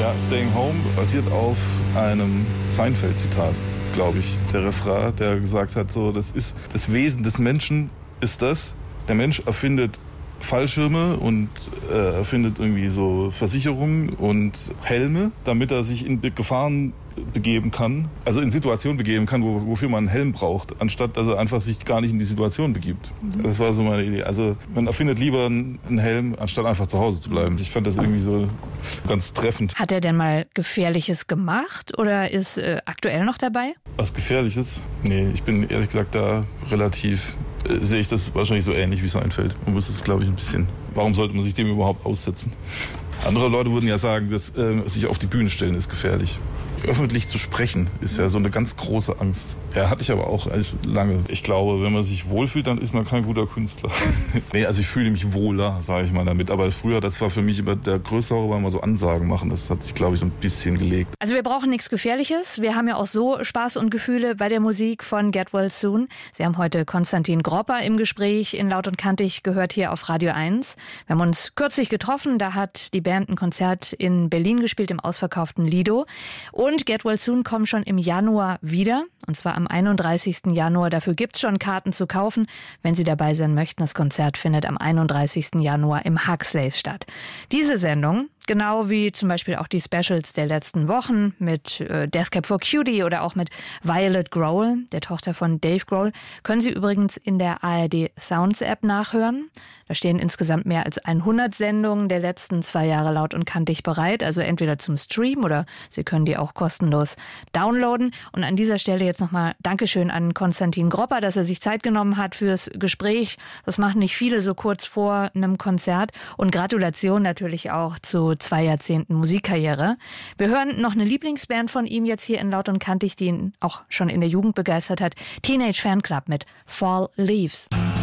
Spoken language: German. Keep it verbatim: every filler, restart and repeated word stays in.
Ja, Staying Home basiert auf einem Seinfeld-Zitat, glaube ich. Der Refrain, der gesagt hat, so, das ist das Wesen des Menschen ist das. Der Mensch erfindet Fallschirme und äh, erfindet irgendwie so Versicherungen und Helme, damit er sich in Gefahren begeben kann, also in Situationen begeben kann, wo, wofür man einen Helm braucht, anstatt dass er einfach sich gar nicht in die Situation begibt. Mhm. Das war so meine Idee. Also man erfindet lieber einen Helm, anstatt einfach zu Hause zu bleiben. Ich fand das irgendwie so ganz treffend. Hat er denn mal Gefährliches gemacht oder ist äh, aktuell noch dabei? Was Gefährliches? Nee, ich bin ehrlich gesagt da relativ, äh, sehe ich das wahrscheinlich so ähnlich wie Seinfeld. Man muss es, glaube ich, ein bisschen, warum sollte man sich dem überhaupt aussetzen? Andere Leute würden ja sagen, dass äh, sich auf die Bühne stellen ist gefährlich. Öffentlich zu sprechen ist ja so eine ganz große Angst. Ja, hatte ich aber auch lange. Ich glaube, wenn man sich wohlfühlt, dann ist man kein guter Künstler. Nee, also ich fühle mich wohler, sage ich mal damit. Aber früher, das war für mich immer der größte Horror, mal so Ansagen machen. Das hat sich, glaube ich, so ein bisschen gelegt. Also wir brauchen nichts Gefährliches. Wir haben ja auch so Spaß und Gefühle bei der Musik von Get Well Soon. Sie haben heute Konstantin Gropper im Gespräch in Laut und Kantig gehört hier auf Radio eins. Wir haben uns kürzlich getroffen. Da hat die Band ein Konzert in Berlin gespielt, im ausverkauften Lido. Und Get Well Soon kommen schon im Januar wieder, und zwar am einunddreißigsten Januar. Dafür gibt's schon Karten zu kaufen, wenn Sie dabei sein möchten. Das Konzert findet am einunddreißigsten Januar im Huxleys statt. Diese Sendung, genau wie zum Beispiel auch die Specials der letzten Wochen mit äh, Death Cab for Cutie oder auch mit Violet Grohl, der Tochter von Dave Grohl, können Sie übrigens in der A R D Sounds App nachhören. Da stehen insgesamt mehr als hundert Sendungen der letzten zwei Jahre Laut und Kantig bereit, also entweder zum Stream oder Sie können die auch kostenlos downloaden. Und an dieser Stelle jetzt nochmal Dankeschön an Konstantin Gropper, dass er sich Zeit genommen hat fürs Gespräch. Das machen nicht viele so kurz vor einem Konzert. Und Gratulation natürlich auch zu zwei Jahrzehnten Musikkarriere. Wir hören noch eine Lieblingsband von ihm jetzt hier in Laut und Kantig, die ihn auch schon in der Jugend begeistert hat. Teenage Fanclub mit Fall Leaves.